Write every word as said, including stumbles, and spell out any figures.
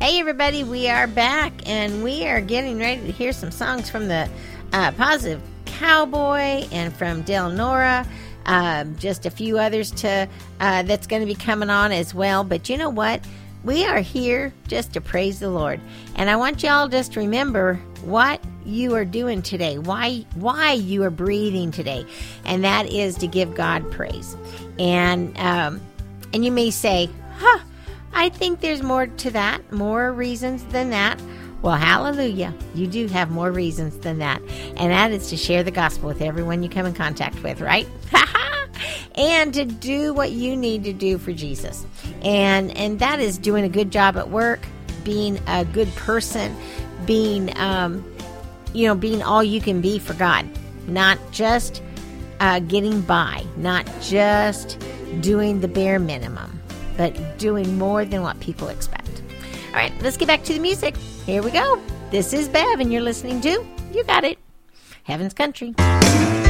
Hey, everybody, we are back, and we are getting ready to hear some songs from the uh, Positive Cowboy and from Del Nora. Um, just a few others to uh, that's going to be coming on as well. But you know what? We are here just to praise the Lord. And I want y'all just to remember what you are doing today, why why you are breathing today. And that is to give God praise. And um, and you may say, huh, I think there's more to that, more reasons than that. Well, hallelujah, you do have more reasons than that. And that is to share the gospel with everyone you come in contact with, right? And to do what you need to do for Jesus. And and that is doing a good job at work, being a good person, being, um, you know, being all you can be for God. Not just uh, getting by, not just doing the bare minimum, but doing more than what people expect. All right, let's get back to the music. Here we go. This is Bev, and you're listening to You Got It, Heaven's Country.